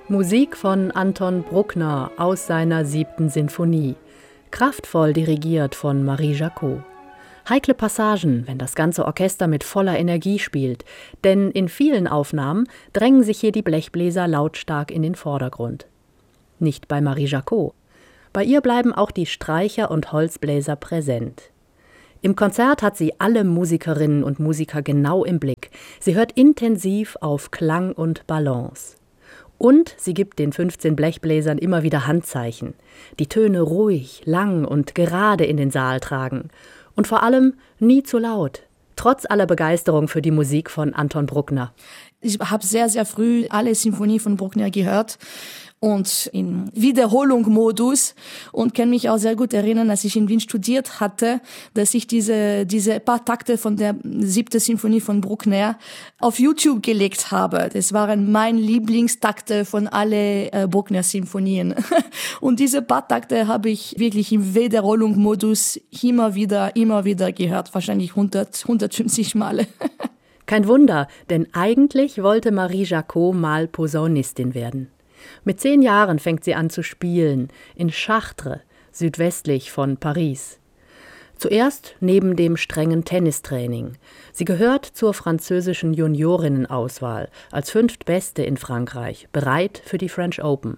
Musik von Anton Bruckner aus seiner 7. Sinfonie. Kraftvoll dirigiert von Marie Jacot. Heikle Passagen, wenn das ganze Orchester mit voller Energie spielt, denn in vielen Aufnahmen drängen sich hier die Blechbläser lautstark in den Vordergrund. Nicht bei Marie Jacot. Bei ihr bleiben auch die Streicher und Holzbläser präsent. Im Konzert hat sie alle Musikerinnen und Musiker genau im Blick. Sie hört intensiv auf Klang und Balance. Und sie gibt den 15 Blechbläsern immer wieder Handzeichen, die Töne ruhig, lang und gerade in den Saal tragen. Und vor allem nie zu laut, trotz aller Begeisterung für die Musik von Anton Bruckner. Ich habe sehr, sehr früh alle Sinfonien von Bruckner gehört und in Wiederholungsmodus und kann mich auch sehr gut erinnern, als ich in Wien studiert hatte, dass ich diese paar Takte von der 7. Sinfonie von Bruckner auf YouTube gelegt habe. Das waren mein Lieblingstakte von alle Bruckner-Sinfonien. Und diese paar Takte habe ich wirklich im Wiederholungsmodus immer wieder gehört, wahrscheinlich 150 Male. Kein Wunder, denn eigentlich wollte Marie Jacot mal Posaunistin werden. Mit 10 Jahren fängt sie an zu spielen, in Chartres, südwestlich von Paris. Zuerst neben dem strengen Tennistraining. Sie gehört zur französischen Juniorinnenauswahl, als 5. Beste in Frankreich, bereit für die French Open.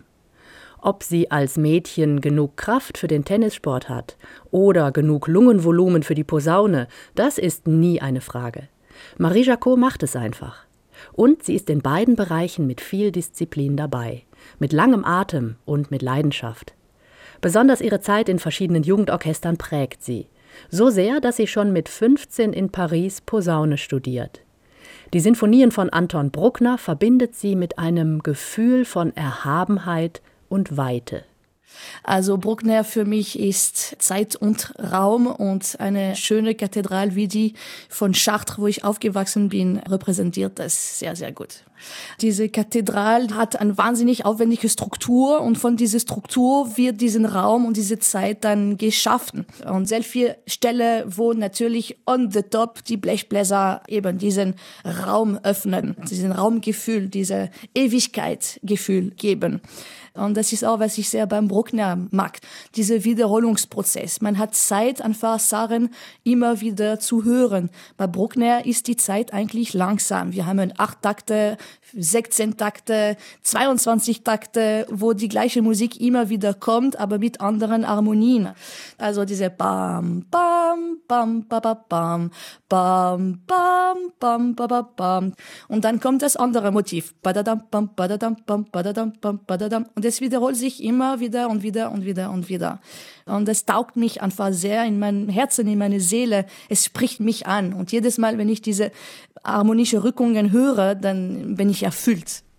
Ob sie als Mädchen genug Kraft für den Tennissport hat oder genug Lungenvolumen für die Posaune, das ist nie eine Frage. Marie Jacot macht es einfach. Und sie ist in beiden Bereichen mit viel Disziplin dabei, mit langem Atem und mit Leidenschaft. Besonders ihre Zeit in verschiedenen Jugendorchestern prägt sie. So sehr, dass sie schon mit 15 in Paris Posaune studiert. Die Sinfonien von Anton Bruckner verbindet sie mit einem Gefühl von Erhabenheit und Weite. Also Bruckner für mich ist Zeit und Raum und eine schöne Kathedrale wie die von Chartres, wo ich aufgewachsen bin, repräsentiert das sehr, sehr gut. Diese Kathedrale hat eine wahnsinnig aufwendige Struktur und von dieser Struktur wird diesen Raum und diese Zeit dann geschaffen. Und sehr viele Stellen, wo natürlich on the top die Blechbläser eben diesen Raum öffnen, diesen Raumgefühl, diese Ewigkeitsgefühl geben. Und das ist auch, was ich sehr beim Bruckner mag, dieser Wiederholungsprozess. Man hat Zeit, einfach Sachen immer wieder zu hören. Bei Bruckner ist die Zeit eigentlich langsam. Wir haben 8 Takte, 16 Takte, 22 Takte, wo die gleiche Musik immer wieder kommt, aber mit anderen Harmonien. Also diese Bam, Bam, Bam, Bam, Bam, Bam, Bam, Bam, Bam, Bam. Und dann kommt das andere Motiv. Badadam, bam, badadam, bam, badadam, bam, badadam. Und es wiederholt sich immer wieder und wieder und wieder und wieder. Und es taugt mich einfach sehr in meinem Herzen, in meine Seele. Es spricht mich an. Und jedes Mal, wenn ich diese harmonische Rückungen höre, dann bin ich erfüllt.